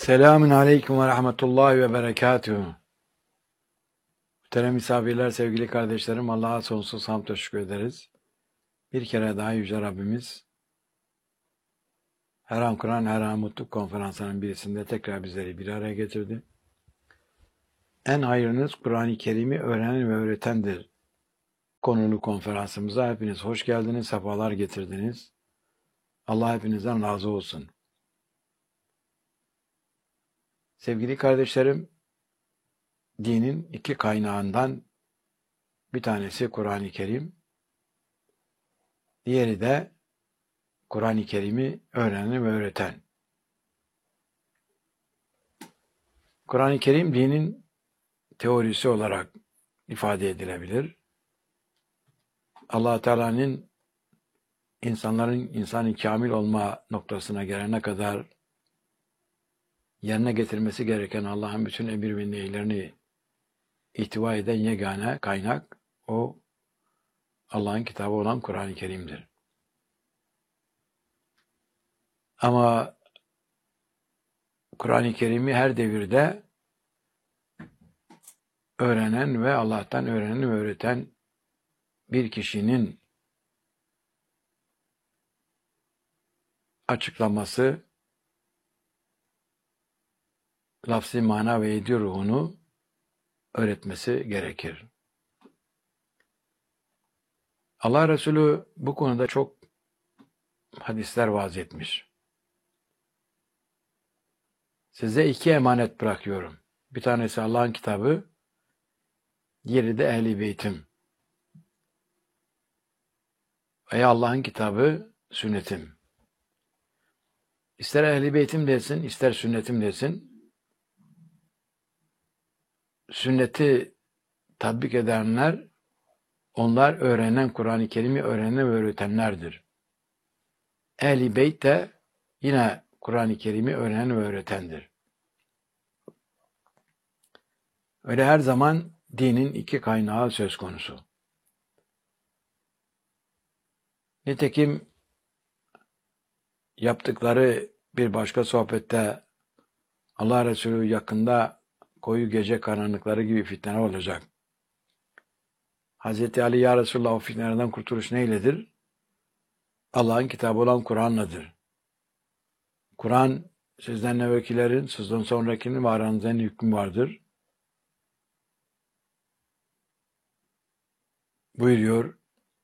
Selamun aleyküm ve rahmetullahi ve berekatuhu. Muhterem misafirler, sevgili kardeşlerim, Allah'a sonsuz hamd ve şükür ederiz. Bir kere daha Yüce Rabbimiz Her An Kur'an, Her An Mutluluk konferansının birisinde tekrar bizleri bir araya getirdi. En hayırınız Kur'an-ı Kerim'i öğrenen ve öğretendir konulu konferansımıza hepiniz hoş geldiniz, sefalar getirdiniz. Allah hepinizden razı olsun. Sevgili kardeşlerim, dinin iki kaynağından bir tanesi Kur'an-ı Kerim, diğeri de Kur'an-ı Kerim'i öğrenen ve öğreten. Kur'an-ı Kerim dinin teorisi olarak ifade edilebilir. Allah Teala'nın insanın kamil olma noktasına gelene kadar yerine getirmesi gereken Allah'ın bütün emir ve nehirlerini ihtiva eden yegane kaynak o Allah'ın kitabı olan Kur'an-ı Kerim'dir. Ama Kur'an-ı Kerim'i her devirde öğrenen ve Allah'tan öğrenen ve öğreten bir kişinin açıklaması, lafzi mana ve yedi ruhunu öğretmesi gerekir. Allah Resulü bu konuda çok hadisler vaaz etmiş. Size iki emanet bırakıyorum. Bir tanesi Allah'ın kitabı, diğeri de Ehl-i Beytim. Veya Allah'ın kitabı, sünnetim. İster Ehl-i Beytim desin, ister sünnetim desin. Sünneti tatbik edenler, onlar öğrenen, Kur'an-ı Kerim'i öğrenen ve öğretenlerdir. Ehl-i Beyt de yine Kur'an-ı Kerim'i öğrenen ve öğretendir. Öyle her zaman dinin iki kaynağı söz konusu. Nitekim yaptıkları bir başka sohbette Allah Resulü yakında koyu gece karanlıkları gibi fitneler olacak. Hz. Ali ya Resulullah o fitnelerden kurtuluş neyledir? Allah'ın kitabı olan Kur'an'ladır. Kur'an sizden evvelkilerin, sizden sonrakinin ve aranızda ne hükmü vardır? Buyuruyor.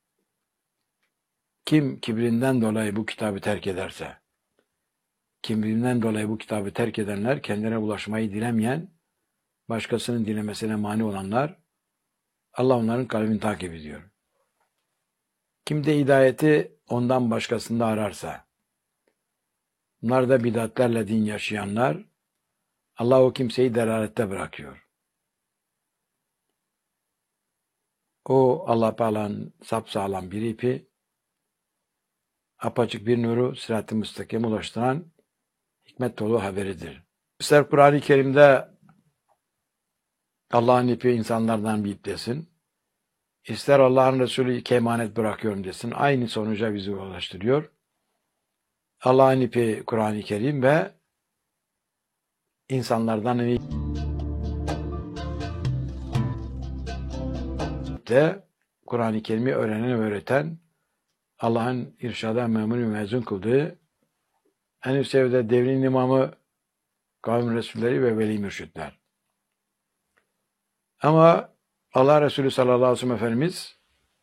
Kim kibrinden dolayı bu kitabı terk ederse, kibrinden dolayı bu kitabı terk edenler, kendine ulaşmayı dilemeyen, başkasının dilemesine mani olanlar, Allah onların kalbini takip ediyor. Kim de hidayeti ondan başkasında ararsa, bunlar da bid'atlerle din yaşayanlar, Allah o kimseyi delalette bırakıyor. O Allah Teala'nın sapsağlam bir ipi, apaçık bir nuru sırat-ı müstakime ulaştıran hikmet dolu haberidir. İster Kur'an-ı Kerim'de Allah'ın ipi insanlardan bir ip desin, ister Allah'ın Resulü iki emanet bırakıyorum desin, aynı sonuca bizi ulaştırıyor. Allah'ın ipi Kur'an-ı Kerim ve insanlardan de Kur'an-ı Kerim'i öğrenen ve öğreten, Allah'ın irşada memur ve mezun kıldığı en üst seviyede devrin imamı, kavim resulleri ve veli mürşitler. Ama Allah Resulü sallallahu aleyhi ve sellem Efendimiz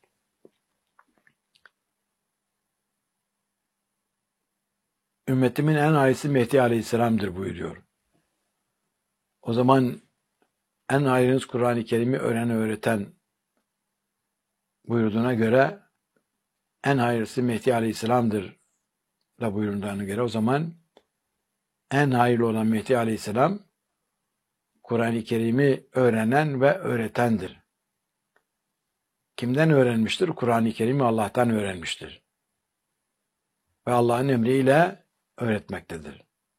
ümmetimin en hayırlısı Mehdi Aleyhisselam'dır buyuruyor. O zaman en hayırlınız Kur'an-ı Kerim'i öğrenen öğreten buyurduğuna göre en hayırlısı Mehdi Aleyhisselam'dır da buyurduğuna göre o zaman en hayırlı olan Mehdi Aleyhisselam Kur'an-ı Kerim'i öğrenen ve öğretendir. Kimden öğrenmiştir? Kur'an-ı Kerim'i Allah'tan öğrenmiştir. Ve Allah'ın emriyle öğretmektedir.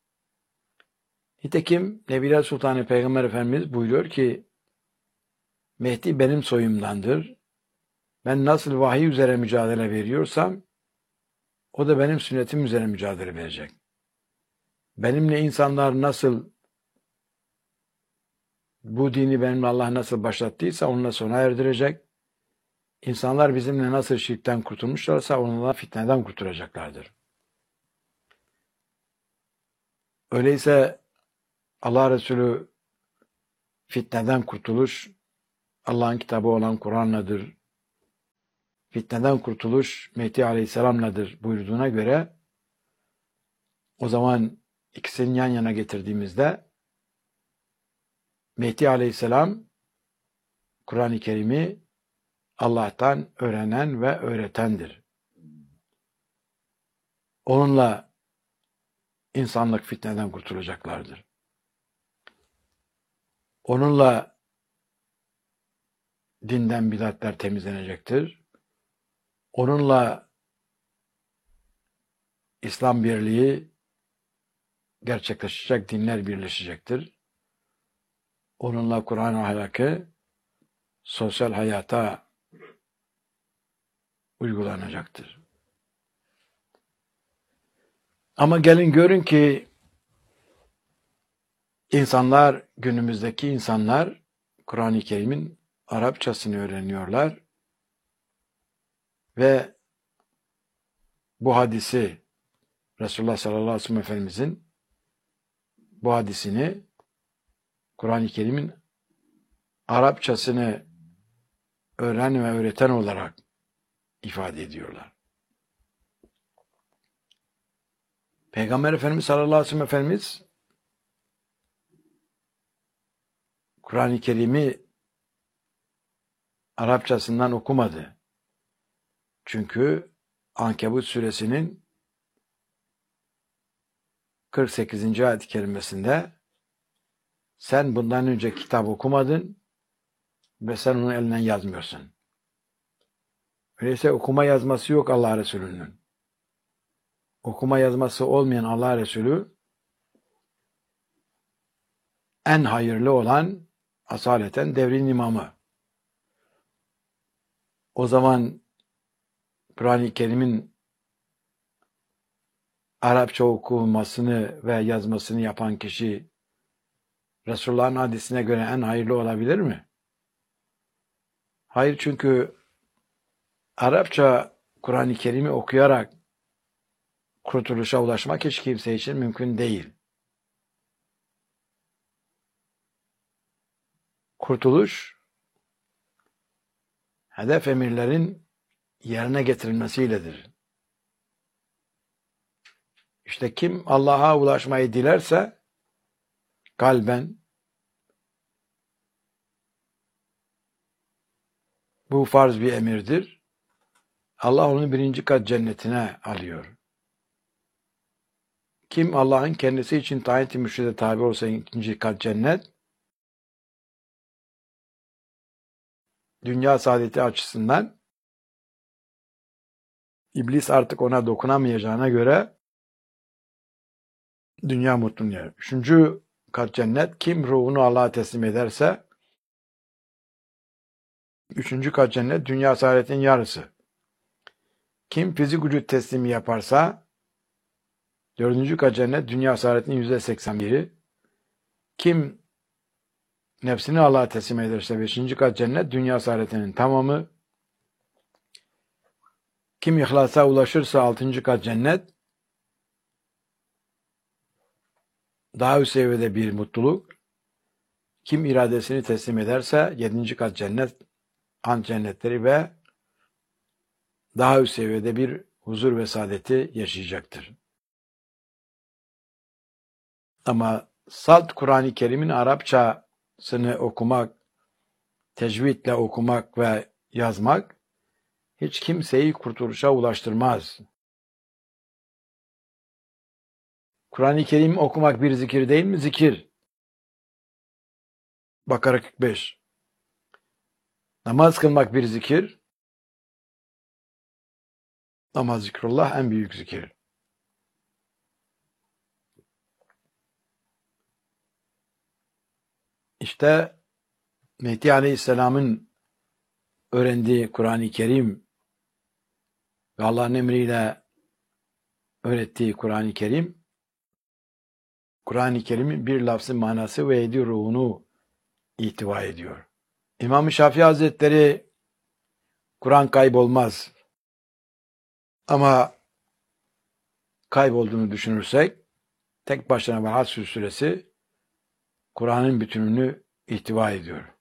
Nitekim Nebiler Sultanı Peygamber Efendimiz buyuruyor ki Mehdi benim soyumdandır. Ben nasıl vahiy üzere mücadele veriyorsam o da benim sünnetim üzere mücadele verecek. benimle insanlar nasıl, bu dini benimle Allah nasıl başlattıysa onunla sona erdirecek. İnsanlar bizimle nasıl şirkten kurtulmuşlarsa onunla fitneden kurtulacaklardır. Öyleyse Allah Resulü fitneden kurtuluş Allah'ın kitabı olan Kur'an'ladır. Fitneden kurtuluş Mehdi Aleyhisselam'ladır buyurduğuna göre o zaman ikisini yan yana getirdiğimizde Mehdi Aleyhisselam Kur'an-ı Kerim'i Allah'tan öğrenen ve öğretendir. Onunla insanlık fitneden kurtulacaklardır. Onunla dinden bidatler temizlenecektir. Onunla İslam birliği gerçekleşecek, dinler birleşecektir. Onunla Kur'an ahlakı sosyal hayata uygulanacaktır. Ama gelin görün ki günümüzdeki insanlar Kur'an-ı Kerim'in Arapçasını öğreniyorlar ve bu hadisi Resulullah sallallahu aleyhi ve sellem Efendimizin bu hadisini Kur'an-ı Kerim'in Arapçasını öğren ve öğreten olarak ifade ediyorlar. Peygamber Efendimiz sallallahu aleyhi ve sellem Efendimiz Kur'an-ı Kerim'i Arapçasından okumadı. Çünkü Ankebut suresinin 48. ayet-i kerimesinde sen bundan önce kitap okumadın ve sen onun elinden yazmıyorsun. Öyleyse okuma yazması yok Allah Resulü'nün. Okuma yazması olmayan Allah Resulü en hayırlı olan asaleten devrin imamı. O zaman Kur'an-ı Kerim'in Arapça okunmasını ve yazmasını yapan kişi Resulullah'ın hadisine göre en hayırlı olabilir mi? Hayır, çünkü Arapça Kur'an-ı Kerim'i okuyarak kurtuluşa ulaşmak hiç kimse için mümkün değil. Kurtuluş, hedef emirlerin yerine getirilmesiyledir. İşte kim Allah'a ulaşmayı dilerse kalben bu farz bir emirdir. Allah onu 1. kat cennetine alıyor. Kim Allah'ın kendisi için tayin-i mürşide tabi olsa 2. kat cennet, dünya saadeti açısından iblis artık ona dokunamayacağına göre dünya mutluluğu. 3. kat cennet, kim ruhunu Allah'a teslim ederse 3. kat cennet dünya saadetinin yarısı. Kim fizik vücut teslimi yaparsa 4. kat cennet dünya saadetinin %81'i. Kim nefsini Allah'a teslim ederse 5. kat cennet dünya saadetinin tamamı. Kim ihlasa ulaşırsa 6. kat cennet, daha üst seviyede bir mutluluk. Kim iradesini teslim ederse 7. kat cennet, ant cennetleri ve daha üst seviyede bir huzur ve saadeti yaşayacaktır. Ama salt Kur'an-ı Kerim'in Arapçasını okumak, tecvidle okumak ve yazmak hiç kimseyi kurtuluşa ulaştırmaz. Kur'an-ı Kerim okumak bir zikir değil mi? Zikir. Bakara 45. Namaz kılmak bir zikir. Namaz zikrullah en büyük zikir. İşte Mehdi Aleyhisselam'ın öğrendiği Kur'an-ı Kerim ve Allah'ın emriyle öğrettiği Kur'an-ı Kerim Kur'an-ı Kerim'in bir lafzı manası ve yedi ruhunu ihtiva ediyor. İmam-ı Şafii Hazretleri Kur'an kaybolmaz ama kaybolduğunu düşünürsek tek başına ve Hasr suresi Kur'an'ın bütününü ihtiva ediyor.